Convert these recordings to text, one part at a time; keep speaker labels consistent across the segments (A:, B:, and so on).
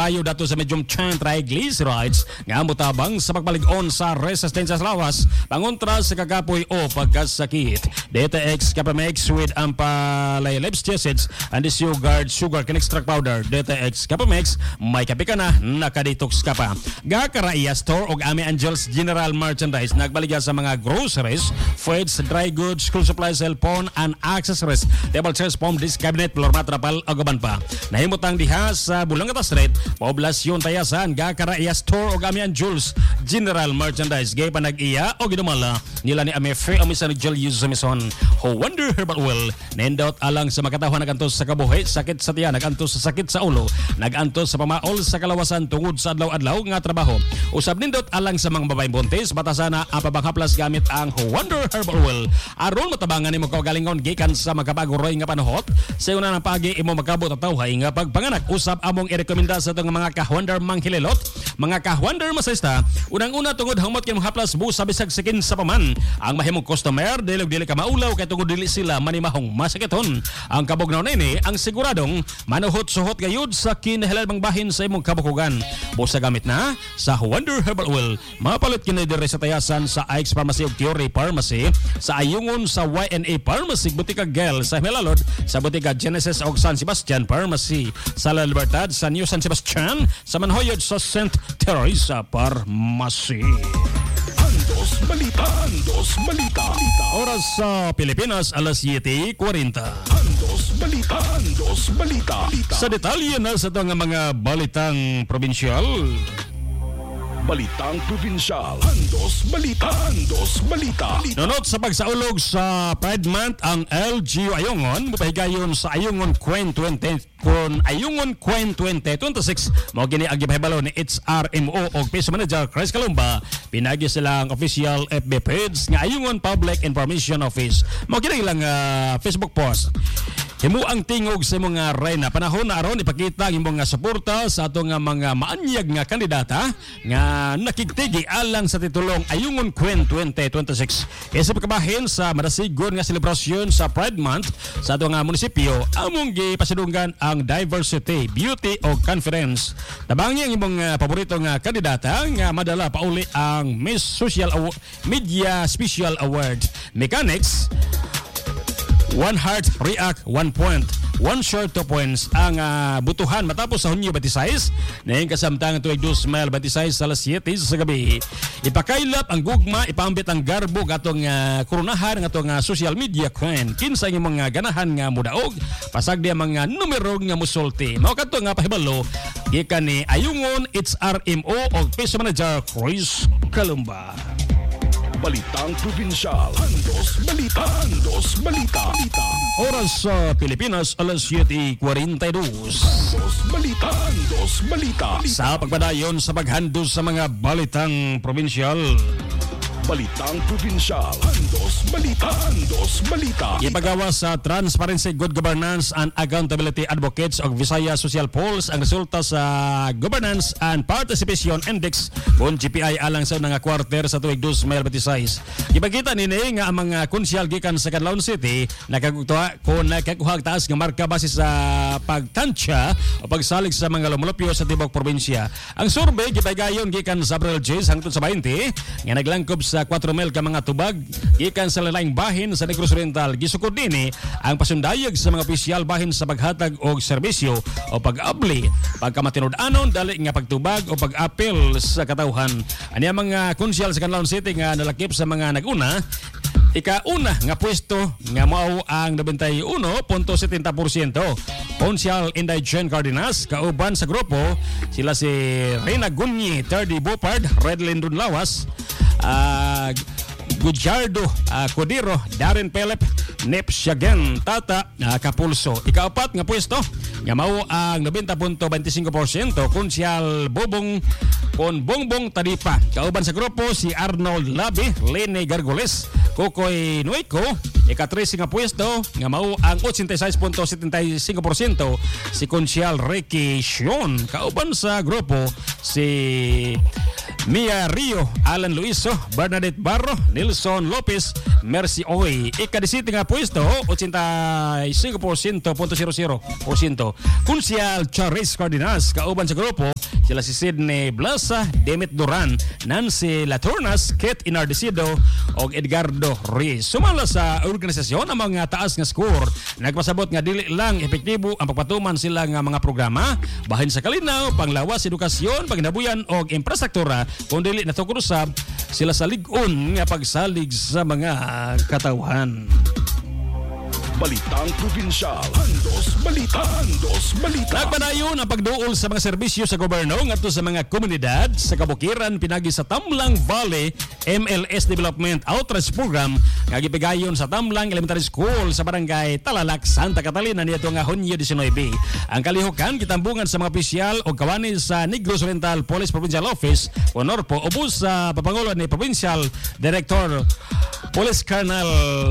A: pagdayo dato sa medium chain triglycerides nga mutabang sa pagbalig-on sa resistensya sa lawas pangontra sa kakapoy o pagkasakit. DTX Capamix with ampalilebs acids and disugard sugar can extract powder. DTX Capamix may kape ka na nakadetox ka pa. Gakaraiya store og Ami Angels General Merchandise nagbaligya sa mga groceries, foods, dry goods, school supplies, cellphone and accessories, table chairs, foam, disc cabinet, floor mat, rapal ug uban pa. Nahimutang diha sa Bulangata Street, Poblasyon Tayasan, Gakaraiya store og Ami Angels General Merchandise. Gay pa nag-iya o ginumala nila ni Amefe o misa ni Julius Zamison. Ho Wonder Herbal Oil nindot alang sa makatawhan nagantos sa kabuhi, sakit sa tiyan, nagantos sa sakit sa ulo, nagantos sa pamaol sa kalawasan tungod sa adlaw-adlaw nga trabaho. Usab nindot alang sa mga babaeng buntis, batasana ang pabanghaplas gamit ang Ho Wonder Herbal Oil. Aron matabangan nimo kaugalingon gikan sa magkabaguroy nga panahot, sa una ng pagi imo magkabot at tawhay nga pagpanganak. Usab among irekomenda sa itong mga ka-Wonder manghilelot, mga ka-Wonder masista, unang-una tungod hamot kay mahaplas busa bisag sikin sa paman. Ang mahimong customer dili ka maulaw kay tungod dili sila manimahong masakiton. Ang kabugnaw nini ang siguradong manuhot-suhot gayud sa kinahanglang bahin sa imong kabukugan. Busa gamit na sa Wonder Herbal Oil. Mapalit kini diri sa Tayasan sa Ike's Pharmacy ug Theory Pharmacy, sa Ayungon sa YNA Pharmacy, Butika Gel sa Melalod, sa Butika Genesis ug San Sebastian Pharmacy, sa La Libertad sa New San Sebastian, sa Manhoyod sa St. Teresa Pharmacy.
B: Andos Balita.
A: Oras sa Pilipinas, alas 7:40.
B: Andos Balita.
A: Sa detalye na sa itong mga balitang probinsyal.
B: Balitang Probinsyal. Andos Balita.
A: Nunot sa pagsaulog sa Pride Month ang LGU Ayungon, mupahigayon sa Ayungon Queen 2026. Mao gini ang gibahibalo ni HRMO o Peace Manager Chris Calumba. Pinagi silang official FB page nga Ayungon Public Information Office. Mao gini ilang Facebook post. Himo ang tingog sa mga reyna panahon na aron ipakita ang imong suporta sa ato nga mga maanyag nga kandidata nga nakigtigi alang sa titulong Ayungon Queen 2026. Kaysa pagkabahin sa madasigon nga selebrasyon sa Pride Month sa ato nga munisipyo, among gipasidunggan ang Diversity, Beauty o Conference. Tabangi ang imong paborito nga kandidata nga madala pauli ang Miss Social Media Special Award. Mechanics, 1 heart, react, 1 point. 1 short, 2 points ang butuhan matapos sa Hunyo 26 na yung kasamtang tuwig 2 Mayo 26 sa alas 7 sa gabi. Ipakailap ang gugma, ipambit ang garbo atong koronahan ng atong social media queen. Kinsa ang mga ganahan nga mudaog, pasag di mga numero nga musulti. Mao kadto nga pahibalo gikan ni Ayungon HRMO o Peace Manager Chris Calumba.
B: Balitang Probinsyal. Andos Balita.
A: Oras sa Pilipinas, alas 7:42.
B: Andos Balita.
A: Sa pagpadayon sa paghandos sa mga balitang probinsyal.
B: Balitang Probinsyal. Andos Balita.
A: Ipagawa sa Transparency, Good Governance and Accountability Advocates of Visaya Social Polls ang resulta sa Governance and Participation Index kung GPI alang sa mga quarter sa tuig 2 Mayo 26. Ipagkita nini nga ang mga konsyal gikan sa Canlaon City nakagugtuha kung nakakuhag taas nga marka base sa pagtansya o pagsalig sa mga lumulupyo sa tibok probinsya. Ang survey gipagayon gikan sa April 10 hangtod sa 20 nga naglangkob sa 4,000 ka mga tubag gikan sa laing bahin sa Negros Oriental. Gisukod dinhi ang pasundayag sa mga opisyal bahin sa paghatag og serbisyo o pag-abli, pagkamatinud-anon dali nga pagtubag o pag-apil sa katawhan. Ani ang mga konsyal sa Canlaon City nga nalakip sa mga naguna, ika-una nga pwesto nga mao ang 91.70%. Konsyal Inday Jen Cardenas kauban sa grupo sila si Reyna Gunyi, Terdy Bopard, Redlyn Dunlawas, Gujardo Codiro, Darren Pelep, Nep Siagen, Tata Kapulso. Ikaapat nga pwesto nga mao ang 90.25% Konsyal Bobong kon Bongbong Tadipa. Kauban sa grupo si Arnold Labi, Lene Gargoles, Kokoy Nueco. Ika-3 nga pwesto nga mao ang 86.75% si Konsyal Ricky Sion. Kauban sa grupo si Mia Rio, Alan Luiso, Bernadette Barro, Nelson Lopez, Mercy Oy. Ika-17 nga pwesto, 85.00%. Kunsyal Charis Cardenas, kauban sa grupo, sila si Sidney Blasa, Demet Duran, Nancy Laturnas, Kate Inardecido, o Edgardo Reyes. Sumala sa organisasyon ang mga taas nga score. Nagpasabot nga dili lang epektibo ang pagpatuman sila nga mga programa, bahin sa kalinaw, panglawas, edukasyon, pagnabuyan o infrastruktura, kung dili natukod usab sila sa ligon nga pagsalig sa mga katawan.
B: Balitang Probinsyal. Andos Balita. Andos Balita.
A: Nagpadayon ang pagduol sa mga serbisyo sa gobyerno ngadto sa mga komunidad sa kabukiran pinagi sa Tamlang Valley MLS Development Outreach Program nga gipigayon sa Tamlang Elementary School sa barangay Talalak, Santa Catalina niadto nga Hunyo 19. Ang kalihukan kitambungan sa mga opisyal o kawani sa Negros Oriental Police Provincial Office o Norpo ubos sa papangulo ni Provincial Director Police Colonel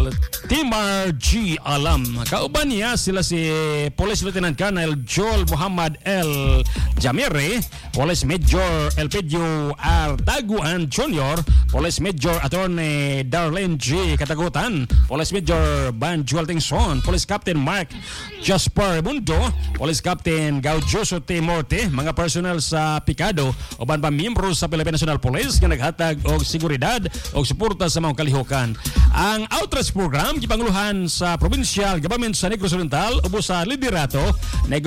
A: Timar G. Alam. Kauban niya sila si Police Lieutenant Colonel Joel Muhammad L. Jamire, Police Major Elpidio R. Taguan Jr., Police Major Attorney Darlene G. Katagutan, Police Major Ban Jualtingson, Police Captain Mark Jasper Mundo, Police Captain Gaudioso T. Morte, mga personnel sa Picado o ban pa miyembro sa Philippine National Police nga naghatag og seguridad o suporta sa mga kalihukan. Ang outreach program gipanguluhan sa Provincial Government sa Negros Oriental ubos sa liderato ni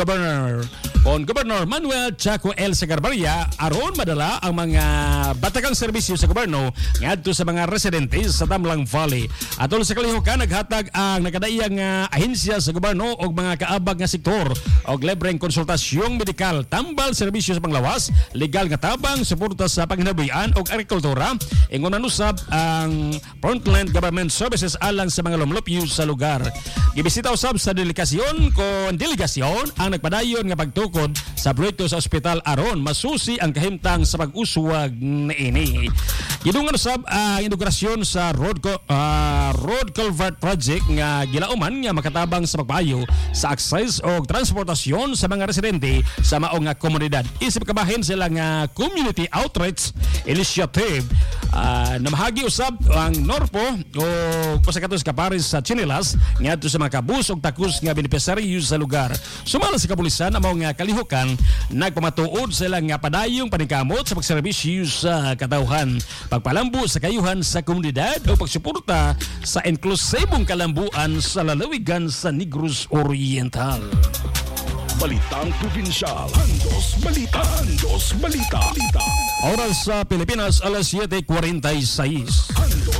A: Governor Manuel Chaco L. Sagarbarria aron madala ang mga batakang serbisyo sa gobyerno ngadto sa mga residente sa Tamlang Valley. Atol sa kalihukan naghatag ang nakadaiyang ahensya sa gobyerno og mga kaabag nga sektor og libreng konsultasyong medikal, tambal serbisyo sa panglawas, legal nga tabang, suporta sa panghinabuyan og agrikultura, ingon usab ang frontline government services alang sa mga lumulupyo sa lugar. Gibisita usab sa delegasyon ang nagpadayon nga pagtukod sa proyekto sa ospital aron masusi ang kahimtang sa pag-uswag niini. Gidungan usab ang inaugurasyon sa road culvert project nga gilauman nga makatabang sa pagpayo sa access o transportasyon sa mga residente sa maong nga komunidad. Isip kabahin sila nga community outreach initiative. Namahagi usab ang Norpo o pasakatos kaparis sa Chinilas ngadto sa mga kabus og takus nga benepisaryo sa lugar. Sumala sa kapulisan ang mga kalihukan nagpamatuod sila nga padayong paningkamot sa pagserbisyo sa katawhan, pagpalambo sa kayuhan sa komunidad o pagsuporta sa inklusibong kalambuan sa lalawigan sa Negros Oriental.
B: Balitang Probinsyal. Andos Balita. Andos Balita.
A: Oras sa Pilipinas, alas 7:46.